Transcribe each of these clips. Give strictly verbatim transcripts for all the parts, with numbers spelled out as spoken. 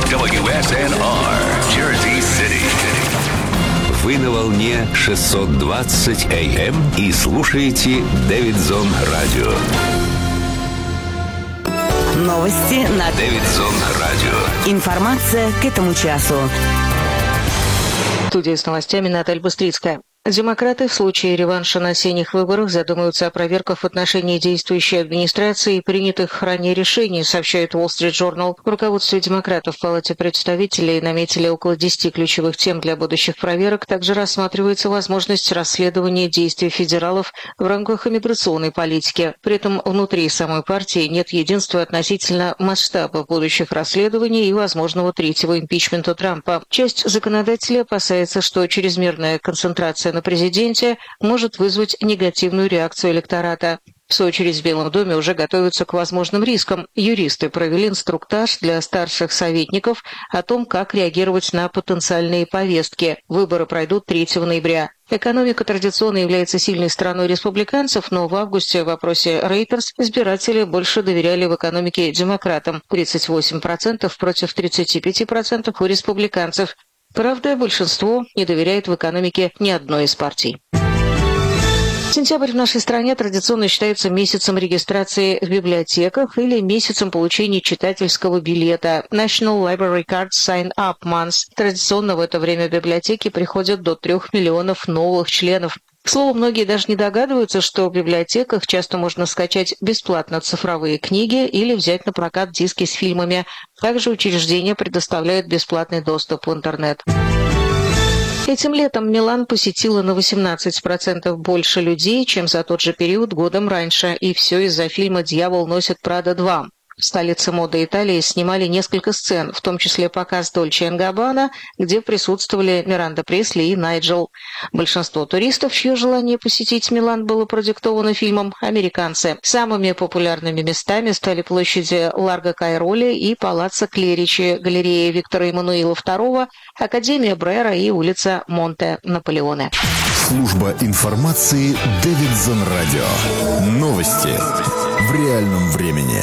дабл ю эс эн ар, Jersey City. Вы на волне шестьсот двадцать эй эм и слушаете Дэвидсон Радио. Новости на Дэвидсон Радио. Информация к этому часу. В студии с новостями Наталья Быстрицкая. Демократы в случае реванша на осенних выборах задумаются о проверках в отношении действующей администрации и принятых ранее решений, сообщает Wall Street Journal. В руководстве демократов в Палате представителей наметили около десяти ключевых тем для будущих проверок. Также рассматривается возможность расследования действий федералов в рамках иммиграционной политики. При этом внутри самой партии нет единства относительно масштаба будущих расследований и возможного третьего импичмента Трампа. Часть законодателей опасается, что чрезмерная концентрация на президенте может вызвать негативную реакцию электората. В свою очередь в Белом доме уже готовятся к возможным рискам. Юристы провели инструктаж для старших советников о том, как реагировать на потенциальные повестки. Выборы пройдут третьего ноября. Экономика традиционно является сильной стороной республиканцев, но в августе в вопросе Reuters избиратели больше доверяли в экономике демократам – тридцать восемь процентов против тридцати пяти процентов у республиканцев. Правда, большинство не доверяет в экономике ни одной из партий. Сентябрь в нашей стране традиционно считается месяцем регистрации в библиотеках или месяцем получения читательского билета National Library Card Sign-Up Month. Традиционно в это время в библиотеки приходят до трех миллионов новых членов. К слову, многие даже не догадываются, что в библиотеках часто можно скачать бесплатно цифровые книги или взять на прокат диски с фильмами. Также учреждения предоставляют бесплатный доступ в интернет. Этим летом Милан посетило на восемнадцать процентов больше людей, чем за тот же период годом раньше, и все из-за фильма «Дьявол носит Прада два». В столице моды Италии снимали несколько сцен, в том числе показ Дольче энд Габбана, где присутствовали Миранда Пресли и Найджел. Большинство туристов, чье желание посетить Милан было продиктовано фильмом, американцы. Самыми популярными местами стали площади Ларго Кайроли и Палаццо Клеричи, галерея Виктора Эммануила второго, Академия Брера и улица Монте Наполеоне. Служба информации Дэвидсон Радио. Новости в реальном времени.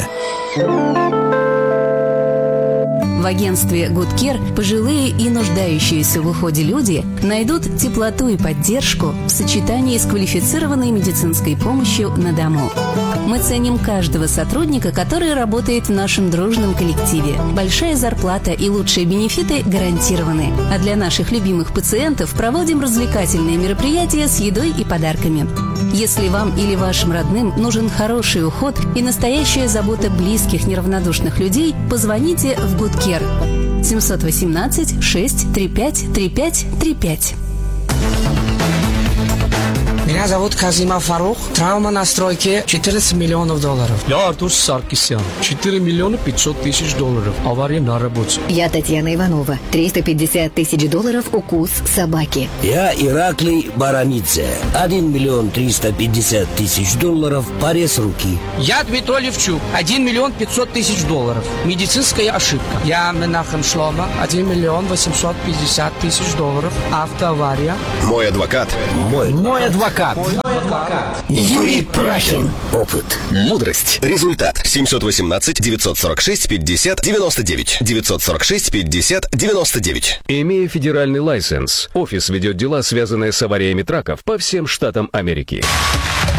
В агентстве Good Care пожилые и нуждающиеся в уходе люди найдут теплоту и поддержку в сочетании с квалифицированной медицинской помощью на дому. Мы ценим каждого сотрудника, который работает в нашем дружном коллективе. Большая зарплата и лучшие бенефиты гарантированы. А для наших любимых пациентов проводим развлекательные мероприятия с едой и подарками. Если вам или вашим родным нужен хороший уход и настоящая забота близких неравнодушных людей, позвоните в Good Care. семь один восемь шесть три пять три пять три пять. Меня зовут Казима Фарух. Травма на стройке четырнадцать миллионов долларов. Я Артур Саркисян. четыре миллиона пятьсот тысяч долларов. Авария на работе. Я Татьяна Иванова. триста пятьдесят тысяч долларов укус собаки. Я Ираклий Барамидзе. один миллион триста пятьдесят тысяч долларов. Порез руки. Я Дмитрий Левчук. один миллион пятьсот тысяч долларов. Медицинская ошибка. Я Менахем Шлома. один миллион восемьсот пятьдесят тысяч долларов. Автоавария. Мой адвокат. Мой, Мой адвокат. Мой адвокат. Юрий Прахин. Опыт. Мудрость. Результат. семь один восемь девять сорок шесть пятьдесят девяносто девять. девять сорок шесть пятьдесят девяносто девять. Имея федеральный лайсенс, офис ведет дела, связанные с авариями траков по всем штатам Америки.